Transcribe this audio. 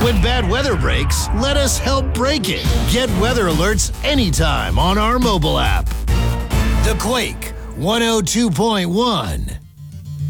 When bad weather breaks, let us help break it. Get weather alerts anytime on our mobile app. The Quake 102.1.